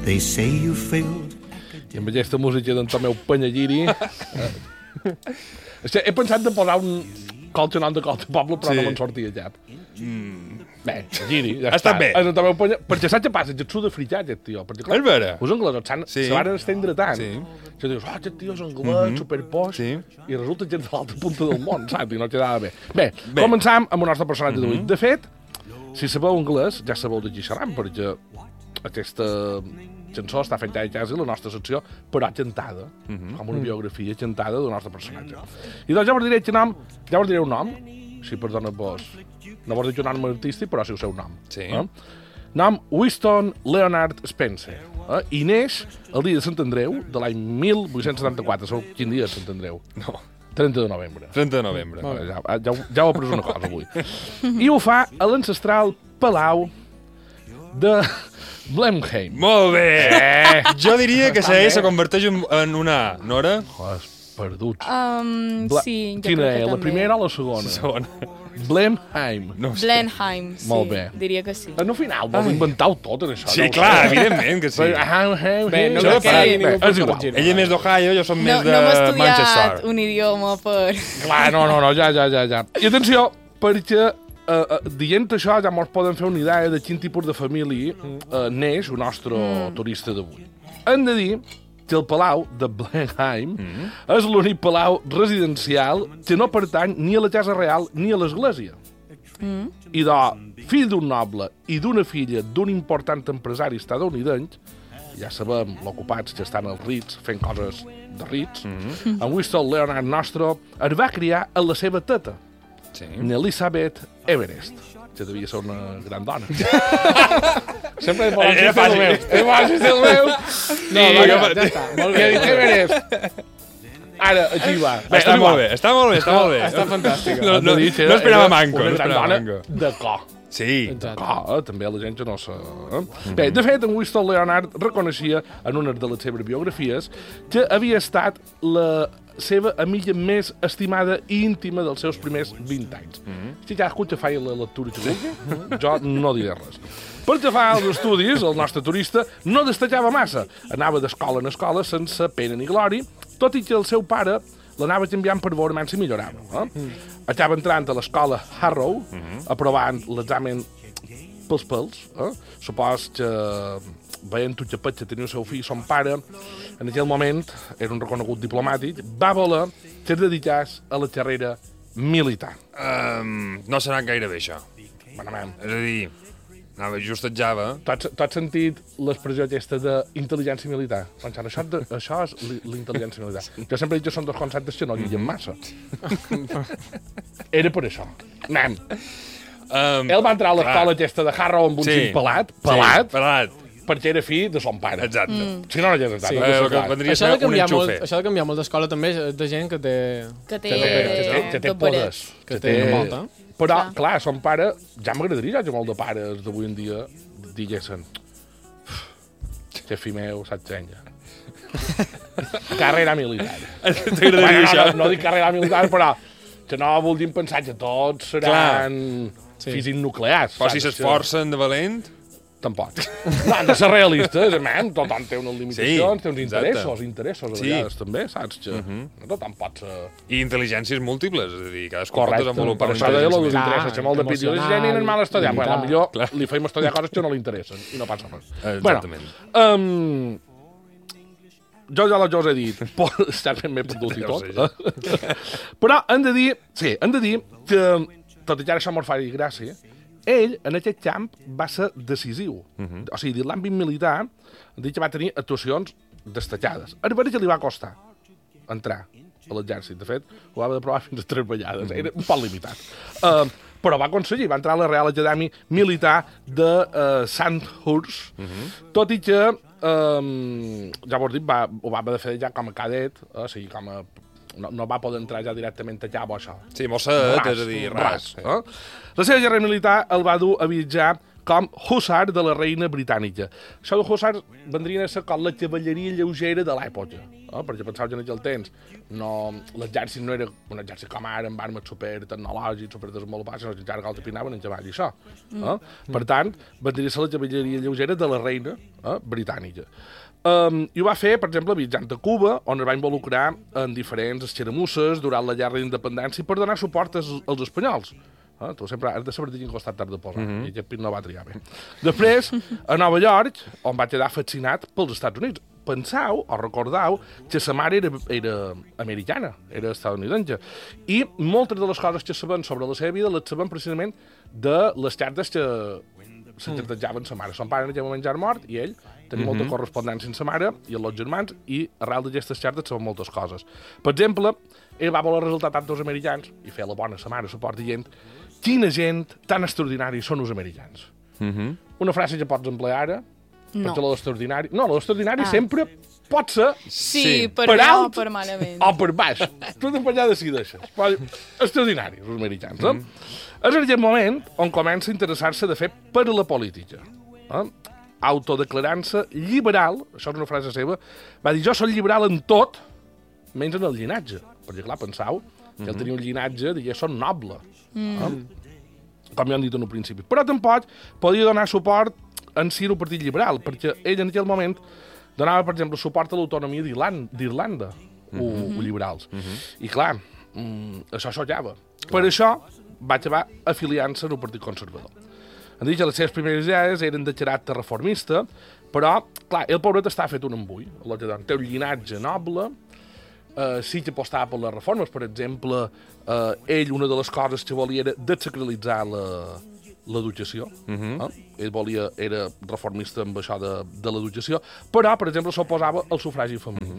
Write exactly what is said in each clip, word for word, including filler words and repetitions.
They say you failed. I amb aquesta música d'en Tomeu Panyagiri... He pensat de posar un colxonant de Colta Poble, però sí. No me'n sortia, ja. Mm. Bé, Giri, ja està. Bé. Panya... Perquè saps què passa? Ets de fritat, aquest tio. Perquè, clar, és vera. Els anglesos sí. Se van estendre tant. Sí. Que dius, oh, aquest tio és anglès, mm -hmm. superpoix, sí. I resulta que ets de l'altra punta del món, saps? I no quedava bé. Bé, bé. Començam amb el nostre personatge mm -hmm. d'avui. De fet, si sabeu anglès, ja sabeu de qui xerram, perquè aquesta cançó està fent ja quasi la nostra secció, però cantada, mm -hmm. com una biografia cantada del nostre personatge. I doncs ja vos diré que nom, ja vos diré un nom, si perdona-vos, no vos dic un nom artístic, però sí el seu nom. Sí. Eh? Nom Winston Leonard Spencer. Eh? I neix el dia de Sant Andreu de l'any mil vuit-cents setanta-quatre. Sabeu quin dia és Sant Andreu? No. trenta de novembre. trenta de novembre. Bueno, ja, ja, ja ho he pres una cosa avui. I ho fa a l'ancestral Palau de Blenheim. Molt bé! Eh. Jo diria que la E se converteix en una A, Nora? Oh, perduts. Um, Bla sí, jo Quina crec que és, la també. primera o la segona? La segona. Blenheim. No sé. Blenheim, sí, molt bé. Diria que sí. En el final, vau inventar-ho tot, en això. Sí, no clar, evidentment que sí. Bé, no crec que ningú ningú pot és igual. corregir. Ell és més d'Ohio, jo som No, més de no m'he estudiat Manchester. un idioma per... Clar, no, no, no, ja, ja, ja, ja. I atenció, perquè uh, uh, dient això ja mos poden fer una idea de quin tipus de família uh, neix el nostre mm. turista d'avui. Hem de dir que el palau de Blenheim mm. és l'únic palau residencial que no pertany ni a la casa real ni a l'església. Mm. I de fill d'un noble i d'una filla d'un important empresari estadounidense, ja sabem, l'ocupats que estan als Ritz fent coses de Ritz, mm -hmm. en Winston Leonard nostre es va criar a la seva teta, sí. Elizabeth Everest, que devia ser una gran dona. Sempre he posat Era fàcil. Era fàcil el meu. No, va, ja, ja està. Molt bé. Everest. Ara, aquí va. Bé, està molt bé, està molt bé, està molt bé. Està fantàstica. No, no, no esperava manco. Una no gran esperava dona manco. de cor. Sí. De cor, eh? També la gent que no sé... Eh? Mm-hmm. Bé, de fet, en Winston Leonard reconeixia en una de les seves biografies que havia estat la seva amiga més estimada i íntima dels seus primers vint anys. Mm-hmm. Si ja escolta feia la lectura que vulgui, jo no diré res. Per que fa els estudis, el nostre turista no destacava massa. Anava d'escola en escola sense pena ni glòria, tot i que el seu pare l'anava canviant per veure si millorava. Eh? Mm. Acaba entrant a l'escola Harrow, mm -hmm. aprovant l'examen pels pèls. Eh? Supos que, veient tot que que tenia el seu fill, son pare, en aquell moment, era un reconegut diplomàtic, va voler que es dedicés a la carrera militar. Um, no serà gaire bé, això. Bueno, man. És a dir, anava just a Java. Tu has, tu has sentit l'expressió aquesta d'intel·ligència militar? Pensant, això, de, això és l'intel·ligència militar. Jo sempre dic que són dos conceptes que no lliguen massa. Era per això. Anem. Um, Ell va entrar a l'escola aquesta de Harrow amb un sí. xic pelat, pelat, sí, pelat, perquè era fill de son pare. Exacte. Mm. Si no, no hauria estat. Sí. No, Eh, no, vendria això, de canviar un molt, això de canviar molt d'escola també és de gent que té... Que té... Que té, que té poders. Que té molta. Però, clar, clar son pare... Ja m'agradaria que molt de pares d'avui en dia diguessin que fill meu saps enya. Carrera militar. T'agradaria això? No, no dic carrera militar, però que no vulguin pensar que tots seran sí. físics nuclears. Però si s'esforcen de valent... Tampoc. No, han de ser realistes, man. Tothom té unes limitacions, Sí, té uns exacte. interessos, interessos a Sí. vegades també, saps? Que Uh -huh. no tothom pot ser... I intel·ligències múltiples, és a dir, cadascú Correcte, pot desenvolupar per una això deia lo intel·ligència. dels interessos, que molt de pitjor. Si ja ni anem mal estudiar, bueno, potser Clar. li feim estudiar coses que no li interessen i no passa res. Exactament. Bueno, um, jo ja ja us he dit, està fent m'he perdut i tot, eh? Però hem de dir, sí, hem de dir que, tot i que ara això mos fa gràcia, ell, en aquest camp, va ser decisiu. Uh -huh. O sigui, dins l'àmbit militar, dic que va tenir actuacions destacades. A veure que li va costar entrar a l'exèrcit. De fet, ho va haver de provar fins a tres vegades. Era un poc limitat. Uh, però va aconseguir, va entrar a la Real Acadèmia Militar de uh, Sandhurst, uh -huh. tot i que, um, ja vos dic, va, ho va haver de fer ja com a cadet, eh? O sigui, com a... No, no va poder entrar ja directament allà o això. Sí, mosset, és a dir, ras. ras eh? La seva carrera militar el va dur a viatjar com Hussar de la reina britànica. Això de Hussar vendrien a ser com la cavalleria lleugera de l'època. Eh? Perquè penseu que en aquell temps no, l'exèrcit no era un exèrcit com ara, amb armes supertecnològics, superdesenvolupats, sinó que encara que pinaven en cavall i això. Eh? Mm. Per tant, vendria a ser la cavalleria lleugera de la reina eh, britànica. Um, I ho va fer, per exemple, viatjant a Cuba, on es va involucrar en diferents escaramusses durant la guerra d'independència per donar suport als, als espanyols. Eh? Tu sempre has de saber de quin costat t'has de posar, mm -hmm. i aquest pit no va triar bé. Després, a Nova York, on va quedar fascinat pels Estats Units. Pensau, o recordeu, que sa mare era, era americana, era estadounidense. I moltes de les coses que sabem sobre la seva vida les sabem precisament de les cartes que s'encartejaven sa mare. Son pare en aquell moment ja era mort i ell tenia molta correspondència amb sa mare i amb els germans i arrel d'aquestes cartes saben moltes coses. Per exemple, ell va voler resultar tant dels americans i fer la bona sa mare, suport dient quina gent tan extraordinària són els americans. Mm -hmm. Una frase que pots emplear ara, No. perquè l'extraordinari... No, l'extraordinari ah. sempre pot ser Sí, Sí. per, per allà o alt per malament. o per baix. Tu de allà decideixes. Però extraordinaris, els americans. Eh? Mm. És en aquest moment on comença a interessar-se, de fet, per la política. Eh? Autodeclarant-se liberal, això és una frase seva, va dir, jo soc liberal en tot, menys en el llinatge. Perquè, clar, pensau que ell tenia un llinatge, digués, són noble. Mm. Eh? Com ja han dit en un principi. Però tampoc podia donar suport en si el Partit Liberal, perquè ell en aquell moment donava, per exemple, suport a l'autonomia d'Irlanda, mm -hmm. o liberals. Mm -hmm. I clar, mm, això xotllava. Per això va acabar afiliant-se al Partit Conservador. Han dit que les seves primeres idees eren de caràcter reformista, però, clar, el pobret està fet un embull. Té un llinatge noble, Uh, sí que apostava per les reformes. Per exemple, uh, ell, una de les coses que volia era desacralitzar l'educació. Uh -huh. eh? Ell volia, era reformista amb això de, de l'educació, però, per exemple, s'oposava al sufragi femení. Uh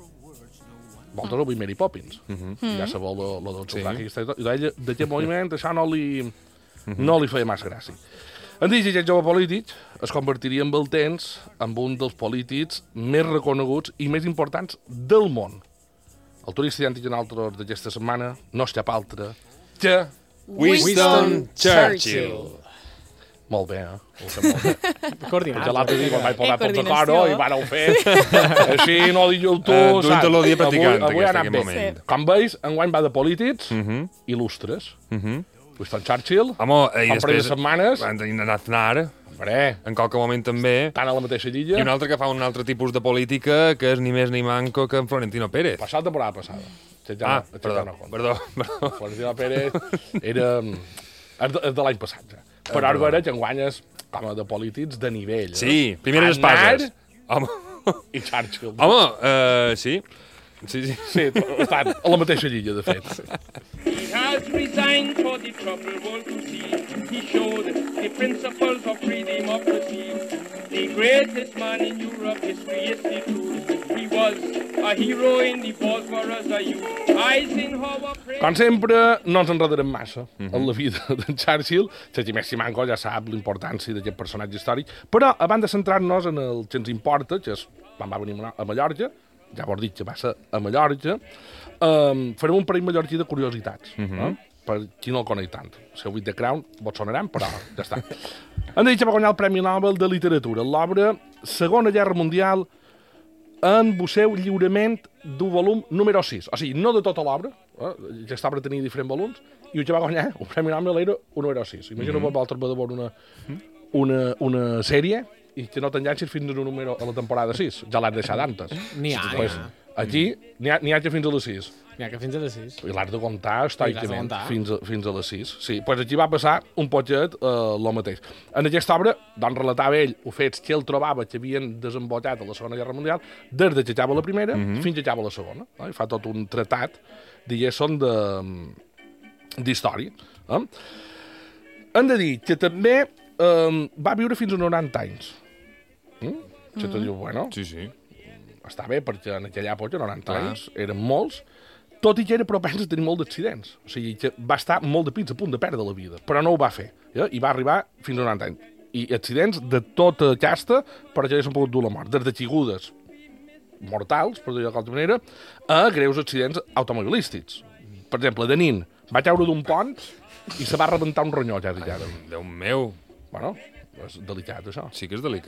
-huh. Voltes avui Mary Poppins. Uh -huh. Ja sabeu lo, lo del sufragi. Sí. I d'ella, d'aquest moviment, això no li, uh -huh. no li feia massa gràcia. En dir que aquest jove polític es convertiria amb el temps en un dels polítics més reconeguts i més importants del món. El turista idèntic en altres d'aquesta setmana no és cap altre que... Winston Churchill. Molt bé, eh? Ho fem molt bé. Coordinat. Perquè l'altre dia quan vaig posar Eh, tots coordinació. d'acord i vareu fer. Així no diu tu, Uh, duent saps? tot el dia practicant, Avui, avui ha aquest, anat bé. aquest moment. Com veus, enguany va de polítics Uh -huh. il·lustres. Uh -huh. Winston Churchill, Home, i un parell de després... setmanes, Van anar a Aznar, hombre, en qualque moment també. tant a la mateixa lliga. I un altre que fa un altre tipus de política, que és ni més ni manco que en Florentino Pérez. Passat temporada passada. Ja, Ah, ja perdó, no compta. perdó, perdó. Florentino Pérez era... És de, és de l'any passat, ja. Però ara veure que enguany és com a de polítics de nivell. Sí, eh? primeres Aznar espases. Home, i Churchill. home uh, sí. Sí, sí. Sí, estan a la mateixa lliga, de fet. He has resigned for the troubled world to see. He showed the principles of free democracy. The greatest man in Europe, history is the truth. He was a hero in the Bosphorus, a youth. Eisenhower prayed... Com sempre, no ens enredarem massa uh -huh. en la vida d'en Churchill. Xatimés Simanco ja sap l'importància d'aquest personatge històric. Però, abans de centrar-nos en el que ens importa, que és quan va venir a Mallorca, ja vos dic que va ser a Mallorca, um, farem un parell mallorquí de curiositats. Uh -huh. eh? Per qui no el coneix tant. Si heu vist The Crown, vos sonaran, però ja està. Han dit que va guanyar el Premi Nobel de Literatura, l'obra Segona Guerra Mundial, en el seu lliurament d'un volum número sis. O sigui, no de tota l'obra, eh? Aquesta obra tenia diferents volums, i el que va guanyar el Premi Nobel era un número sis. Imagina-vos mm -hmm. vosaltres de veure una, una, una sèrie i que no t'enganxis fins a un número a la temporada sis. Ja l'has deixat d'antes. N'hi ha, Pues, n'hi ha. aquí n'hi ha, n'hi ha que fins a les sis. N'hi ha que fins a les sis. I l'has de comptar estoicament comptar. fins, a, fins a les sis. Sí, pues aquí va passar un poquet eh, el mateix. En aquesta obra, doncs relatava ell els fets que ell trobava que havien desembocat a la Segona Guerra Mundial, des de que acaba la primera mm -hmm. fins que acaba la segona. Eh? I fa tot un tratat, diguéssim, d'història. Eh? Hem de dir que també eh, va viure fins a noranta anys. Mm? Mm -hmm. Que diu, bueno, Sí, sí. està bé, perquè en aquella època, noranta Clar. anys, eren molts, tot i que era propens a tenir molt d'accidents. O sigui, que va estar molt de pits a punt de perdre la vida, però no ho va fer. Ja? I va arribar fins a noranta anys. I accidents de tota casta, però ja s'han pogut dur la mort. Des de caigudes mortals, per dir-ho d'altra manera, a greus accidents automobilístics. Per exemple, de nin, va caure d'un pont i se va rebentar un ronyó, ja dit ara. Déu meu, Bueno, és delicat, això. sí que és delicat.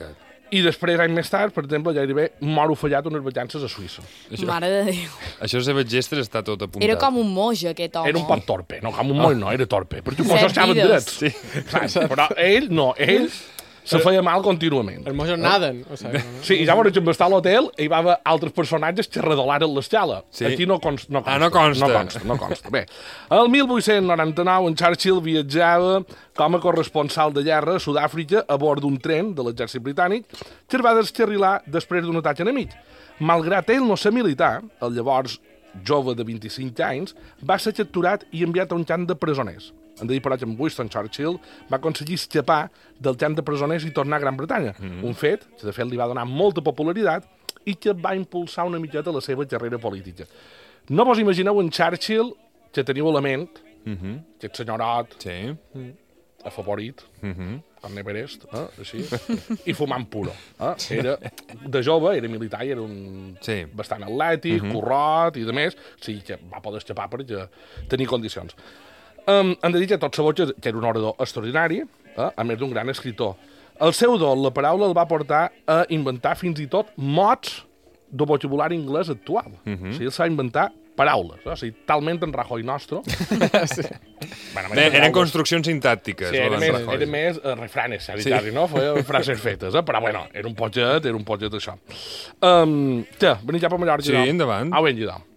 I després, anys més tard, per exemple, gairebé mor ofallat unes vacances a Suïssa. Això, Mare de Déu. això seves gestes està tot apuntat. Era com un moja, aquest home. Era un poc torpe, no, com un moll no, era torpe, perquè Set això estaven vides. drets. Sí. Saps? Però ell no, ell se feia mal contínuament. Els mojos naden. O sigui, no? Sí, i ja, per exemple, està a l'hotel i hi va haver altres personatges que redolaren l'escala. Sí. Aquí no, const, no consta. Ah, no consta. No consta, no consta. Bé, el mil vuit-cents noranta-nou en Churchill viatjava com a corresponsal de guerra a Sud-àfrica a bord d'un tren de l'exèrcit britànic que es va descarrilar després d'un atac enemic. Malgrat ell no ser militar, el llavors jove de vint-i-cinc anys va ser capturat i enviat a un camp de presoners. Hem de dir, per exemple, Winston Churchill va aconseguir escapar del camp de presoners i tornar a Gran Bretanya. Mm. Un fet que, de fet, li va donar molta popularitat i que va impulsar una miqueta la seva carrera política. No vos imagineu en Churchill, que teniu a la ment, mm -hmm. aquest senyorot Sí. afavorit, Mm -hmm. com Everest, eh? Així, i fumant puro. Eh? Era, de jove, era militar i era un Sí. bastant atlètic, mm -hmm. corrot i de més, sí que va poder escapar perquè tenia condicions. Um, hem de dir que tot sabeu que era un orador extraordinari, eh? a més d'un gran escriptor. El seu do, la paraula, el va portar a inventar fins i tot mots de vocabulari anglès actual. Mm -hmm. O sigui, ell s'ha inventar paraules, eh? O sigui, talment en Rajoy nostre. sí. Bueno, Bé, eren construccions sintàctiques. Sí, era o més, Rajoy. era més uh, refranes, quasi, Sí. quasi, no? Feia frases fetes, eh? Però, bueno, era un potget, era un potget, això. Um, què, venim ja per Mallorca, Sí, no? endavant. Au, ben, ja.